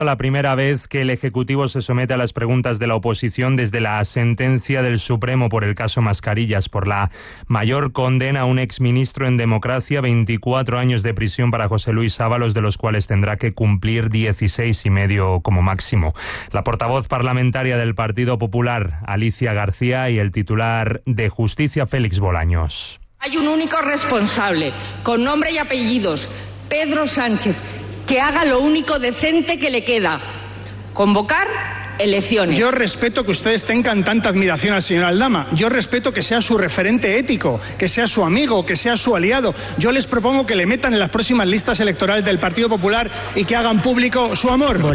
La primera vez que el Ejecutivo se somete a las preguntas de la oposición desde la sentencia del Supremo por el caso Mascarillas, por la mayor condena a un exministro en democracia, 24 años de prisión para José Luis Ábalos, de los cuales tendrá que cumplir 16 y medio como máximo. La portavoz parlamentaria del Partido Popular, Alicia García, y el titular de Justicia, Félix Bolaños. Hay un único responsable, con nombre y apellidos, Pedro Sánchez, que haga lo único decente que le queda: convocar elecciones. Yo respeto que ustedes tengan tanta admiración al señor Aldama. Yo respeto que sea su referente ético, que sea su amigo, que sea su aliado. Yo les propongo que le metan en las próximas listas electorales del Partido Popular y que hagan público su amor.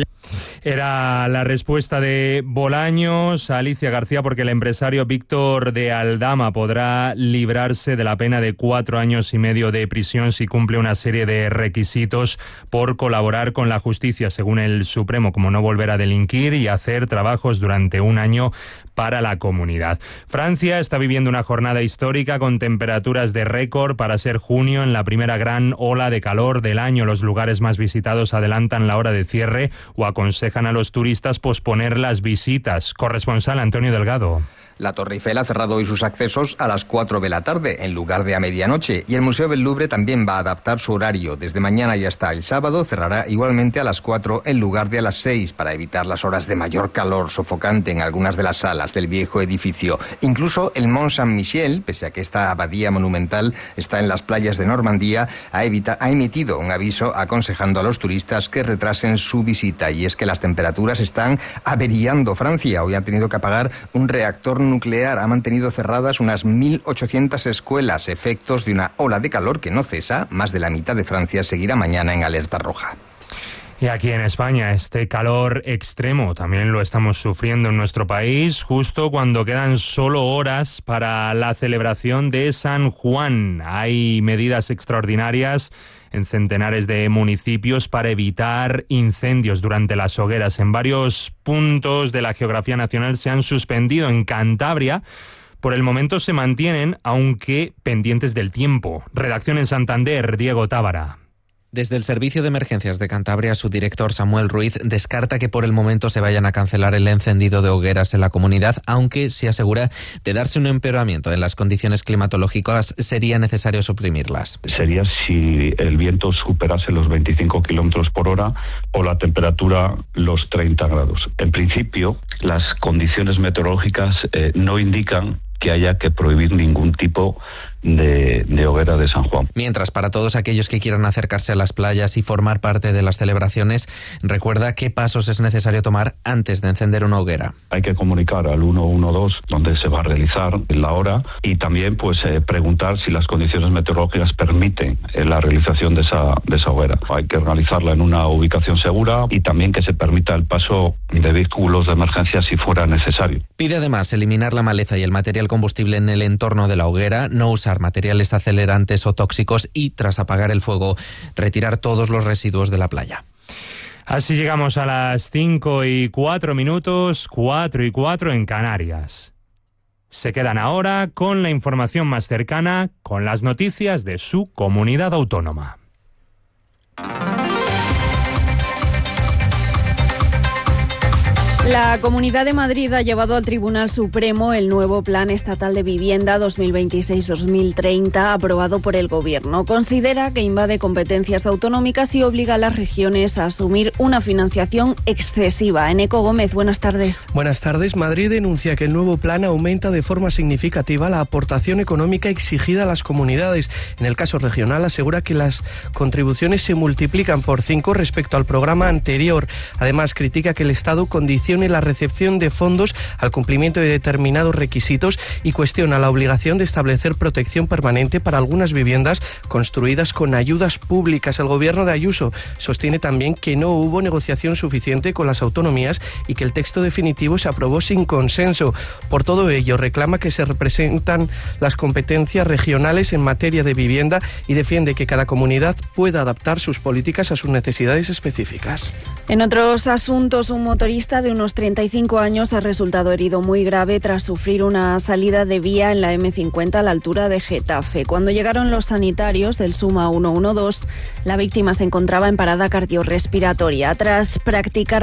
Era la respuesta de Bolaños a Alicia García, porque el empresario Víctor de Aldama podrá librarse de la pena de 4 años y medio de prisión si cumple una serie de requisitos por colaborar con la justicia, según el Supremo, como no volver a delinquir y hacer trabajos durante un año para la comunidad. Francia está viviendo una jornada histórica con temperaturas de récord para ser junio, en la primera gran ola de calor del año. Los lugares más visitados adelantan la hora de cierre o aconsejan a los turistas posponer las visitas. Corresponsal Antonio Delgado. La Torre Eiffel ha cerrado hoy sus accesos a las 4 de la tarde, en lugar de a medianoche, y el Museo del Louvre también va a adaptar su horario. Desde mañana y hasta el sábado cerrará igualmente a las 4 en lugar de a las 6, para evitar las horas de mayor calor sofocante en algunas de las salas del viejo edificio. Incluso el Mont Saint-Michel, pese a que esta abadía monumental está en las playas de Normandía, ha emitido un aviso aconsejando a los turistas que retrasen su visita. Y es que las temperaturas están averiando Francia. Hoy han tenido que apagar un reactor nuclear, ha mantenido cerradas unas 1.800 escuelas, efectos de una ola de calor que no cesa. Más de la mitad de Francia seguirá mañana en alerta roja. Y aquí en España, este calor extremo también lo estamos sufriendo en nuestro país, justo cuando quedan solo horas para la celebración de San Juan. Hay medidas extraordinarias en centenares de municipios para evitar incendios durante las hogueras. En varios puntos de la geografía nacional se han suspendido. En Cantabria, por el momento se mantienen, aunque pendientes del tiempo. Redacción en Santander, Diego Tábara. Desde el Servicio de Emergencias de Cantabria, su director Samuel Ruiz descarta que por el momento se vayan a cancelar el encendido de hogueras en la comunidad, aunque se asegura de darse un empeoramiento en las condiciones climatológicas sería necesario suprimirlas. Sería si el viento superase los 25 kilómetros por hora o la temperatura los 30 grados. En principio, las condiciones meteorológicas no indican que haya que prohibir ningún tipo de hoguera de San Juan. Mientras, para todos aquellos que quieran acercarse a las playas y formar parte de las celebraciones, recuerda qué pasos es necesario tomar antes de encender una hoguera. Hay que comunicar al 112 donde se va a realizar la hora, y también preguntar si las condiciones meteorológicas permiten la realización de esa hoguera. Hay que realizarla en una ubicación segura y también que se permita el paso de vehículos de emergencia si fuera necesario. Pide además eliminar la maleza y el material combustible en el entorno de la hoguera, no usar materiales acelerantes o tóxicos y, tras apagar el fuego, retirar todos los residuos de la playa. Así llegamos a las 5:04, 4:04 en Canarias. Se quedan ahora con la información más cercana, con las noticias de su comunidad autónoma. La Comunidad de Madrid ha llevado al Tribunal Supremo el nuevo Plan Estatal de Vivienda 2026-2030 aprobado por el Gobierno. Considera que invade competencias autonómicas y obliga a las regiones a asumir una financiación excesiva. Eneco Gómez, buenas tardes. Buenas tardes. Madrid denuncia que el nuevo plan aumenta de forma significativa la aportación económica exigida a las comunidades. En el caso regional asegura que las contribuciones se multiplican por 5 respecto al programa anterior. Además, critica que el Estado condiciona la recepción de fondos al cumplimiento de determinados requisitos y cuestiona la obligación de establecer protección permanente para algunas viviendas construidas con ayudas públicas. El gobierno de Ayuso sostiene también que no hubo negociación suficiente con las autonomías y que el texto definitivo se aprobó sin consenso. Por todo ello, reclama que se representan las competencias regionales en materia de vivienda y defiende que cada comunidad pueda adaptar sus políticas a sus necesidades específicas. En otros asuntos, un motorista de unos 35 años ha resultado herido muy grave tras sufrir una salida de vía en la M50 a la altura de Getafe. Cuando llegaron los sanitarios del SUMA 112, la víctima se encontraba en parada cardiorrespiratoria. Tras practicar